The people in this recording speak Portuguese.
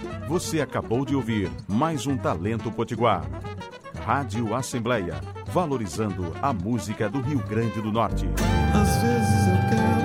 Você acabou de ouvir mais um Talento Potiguar. Rádio Assembleia, valorizando a música do Rio Grande do Norte. Às vezes eu quero